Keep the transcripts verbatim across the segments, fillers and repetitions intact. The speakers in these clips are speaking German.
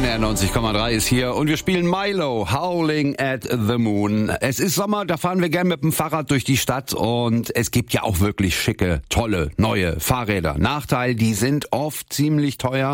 R neunzig Komma drei ist hier und wir spielen Milo, Howling at the Moon. Es ist Sommer, da fahren wir gern mit dem Fahrrad durch die Stadt und es gibt ja auch wirklich schicke, tolle, neue Fahrräder. Nachteil, die sind oft ziemlich teuer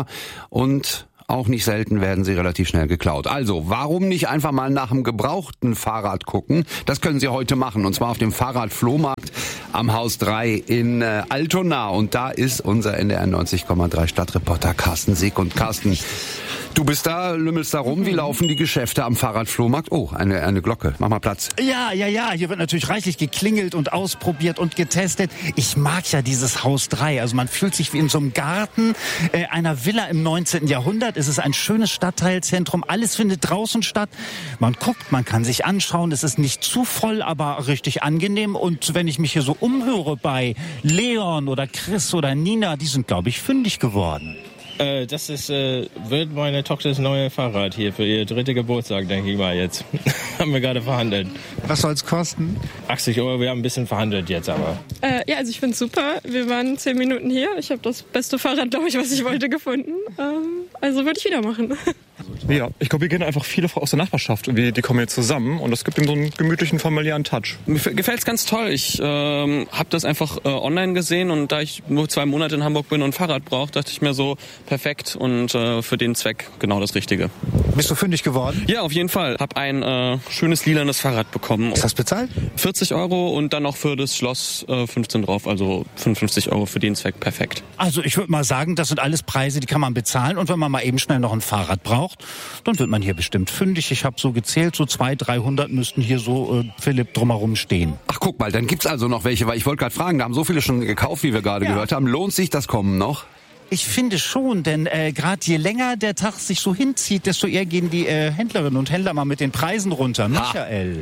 und auch nicht selten werden sie relativ schnell geklaut. Also, warum nicht einfach mal nach einem gebrauchten Fahrrad gucken? Das können Sie heute machen, und zwar auf dem Fahrradflohmarkt am Haus drei in äh, Altona. Und da ist unser N D R neunzig Komma drei Stadtreporter Carsten Sieg. Und Carsten, du bist da, lümmelst da rum. Wie laufen die Geschäfte am Fahrradflohmarkt? Oh, eine, eine Glocke. Mach mal Platz. Ja, ja, ja. Hier wird natürlich reichlich geklingelt und ausprobiert und getestet. Ich mag ja dieses Haus drei. Also man fühlt sich wie in so einem Garten äh, einer Villa im neunzehnten Jahrhundert. Es ist ein schönes Stadtteilzentrum. Alles findet draußen statt. Man guckt, man kann sich anschauen. Es ist nicht zu voll, aber richtig angenehm. Und wenn ich mich hier so umhöre bei Leon oder Chris oder Nina, die sind, glaube ich, fündig geworden. Äh, das ist, äh, wird meine Tochters neue Fahrrad hier für ihr dritte Geburtstag, denke ich mal jetzt. Haben wir gerade verhandelt. Was soll's kosten? achtzig Euro, wir haben ein bisschen verhandelt jetzt aber. Äh, ja, also ich finde es super. Wir waren zehn Minuten hier. Ich habe das beste Fahrrad, glaube ich, was ich wollte, gefunden. Ähm, also würde ich wieder machen. Ja, ich glaube, wir kennen einfach viele aus der Nachbarschaft und wir, die kommen jetzt zusammen und das gibt ihm so einen gemütlichen, familiären Touch. Mir gefällt's ganz toll. Ich ähm, habe das einfach äh, online gesehen und da ich nur zwei Monate in Hamburg bin und ein Fahrrad brauche, dachte ich mir so, perfekt und äh, für den Zweck genau das Richtige. Bist du fündig geworden? Ja, auf jeden Fall. Hab ein äh, schönes lilanes Fahrrad bekommen. Ist das bezahlt? vierzig Euro und dann noch für das Schloss äh, fünfzehn drauf, also fünfundfünfzig Euro für den Zweck, perfekt. Also ich würde mal sagen, das sind alles Preise, die kann man bezahlen und wenn man mal eben schnell noch ein Fahrrad braucht, dann wird man hier bestimmt fündig. Ich habe so gezählt, so zweihundert, dreihundert müssten hier so, äh, Philipp, drumherum stehen. Ach, guck mal, dann gibt's also noch welche, weil ich wollte gerade fragen, da haben so viele schon gekauft, wie wir gerade Ja. gehört haben. Lohnt sich das Kommen noch? Ich finde schon, denn äh, gerade je länger der Tag sich so hinzieht, desto eher gehen die äh, Händlerinnen und Händler mal mit den Preisen runter. Michael.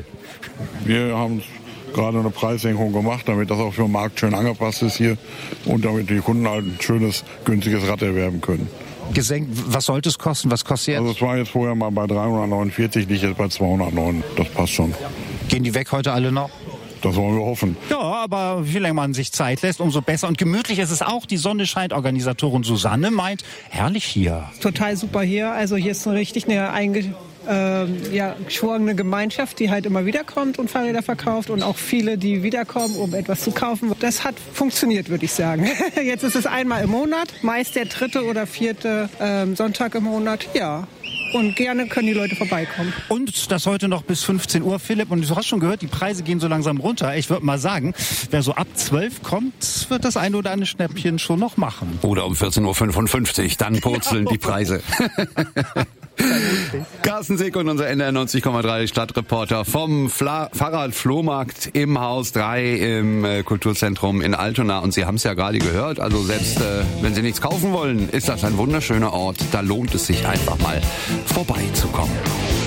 Wir haben gerade eine Preissenkung gemacht, damit das auch für den Markt schön angepasst ist hier und damit die Kunden halt ein schönes, günstiges Rad erwerben können. Gesenkt, was sollte es kosten? Was kostet Also jetzt? es war jetzt vorher mal bei dreihundertneunundvierzig, liegt jetzt bei zweihundertneun. Das passt schon. Gehen die weg heute alle noch? Das wollen wir hoffen. Ja, aber je länger man sich Zeit lässt, umso besser. Und gemütlich ist es auch. Die Sonne scheint. Organisatorin Susanne meint, herrlich hier. Total super hier. Also hier ist so richtig eine einge äh, ja, geschworene Gemeinschaft, die halt immer wiederkommt und Fahrräder verkauft und auch viele, die wiederkommen, um etwas zu kaufen. Das hat funktioniert, würde ich sagen. Jetzt ist es einmal im Monat, meist der dritte oder vierte äh, Sonntag im Monat. Ja. Und gerne können die Leute vorbeikommen. Und das heute noch bis fünfzehn Uhr, Philipp. Und du hast schon gehört, die Preise gehen so langsam runter. Ich würde mal sagen, wer so ab zwölf kommt, wird das eine oder andere Schnäppchen schon noch machen. Oder um vierzehn Uhr fünfundfünfzig, dann purzeln die Preise. Carsten Sick und unser N D R neunzig Komma drei Stadtreporter vom Fla- Fahrradflohmarkt im Haus drei im äh, Kulturzentrum in Altona. Und Sie haben es ja gerade gehört, also selbst äh, wenn Sie nichts kaufen wollen, ist das ein wunderschöner Ort. Da lohnt es sich einfach mal vorbeizukommen.